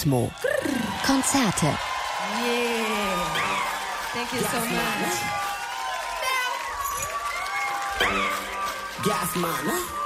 Kosmo. Konzerte. Yeah. Thank you so much. Gas man.